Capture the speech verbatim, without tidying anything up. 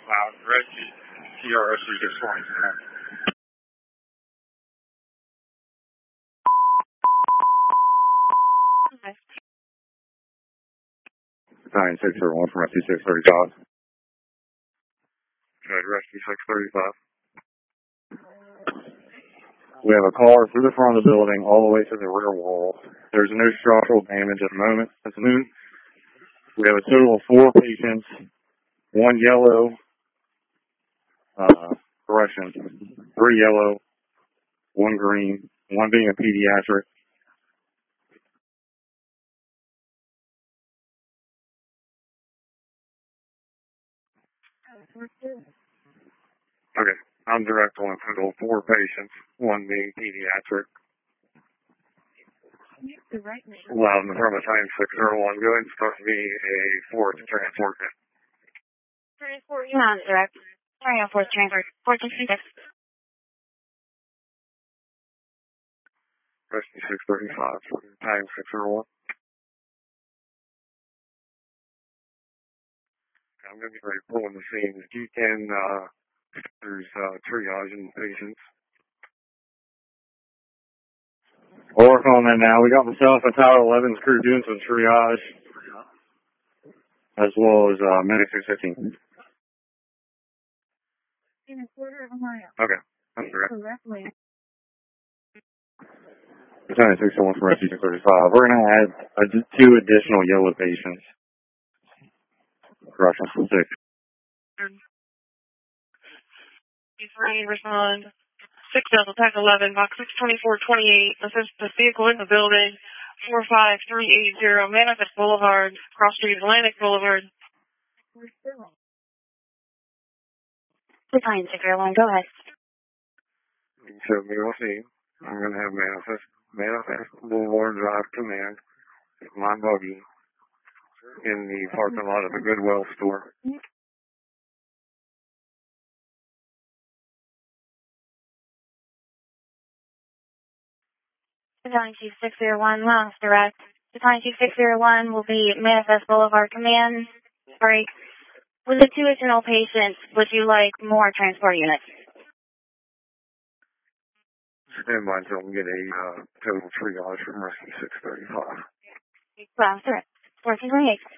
Wow, Reggie, T R S three six four. nine six zero one from Rescue six thirty-five. Good, Rescue six thirty-five. We have a car through the front of the building all the way to the rear wall. There's no structural damage at the moment. At the moment, we have a total of four patients, one yellow, uh, correction, three yellow, one green, one being a pediatric. Okay, I'm direct on total four patients, one being pediatric. Loud in the front of time six zero one. Go ahead and start me a fourth transport. Transport, you're on direct. Sorry, on fourth transport. fourteen six. Rescue six thirty-five. Time six zero one. I'm going to be ready to pull in the scene. If you can, uh, there's uh, triaging patients. We'll work on that now. We got myself and Tower eleven's crew doing some triage, as well as uh, Medic six fifteen. In a quarter of a mile. Okay, that's correct. Correctly. Lieutenant six oh one from Rescue six thirty-five. We're going to add uh, two additional yellow patients. Russian six. He's ready to respond. six Delta Tech eleven, box six twenty-four twenty-eight. Assist the vehicle in the building. four five three eight zero, Manifest Boulevard, Cross Street, Atlantic Boulevard. Lieutenant six oh one, go ahead. So, me, we'll see. I'm going to have Manifest, Manifest Boulevard Drive Command, my buggy, in the parking lot of the Goodwill store. Lieutenant Chief six oh one, Lounge Direct. Lieutenant Chief six oh one will be Manifest Boulevard Command. Sorry. With the two additional patients, would you like more transport units? Stand by until we get a uh, total triage from Rescue six thirty-five. Lounge Direct. fourteen twenty-eight.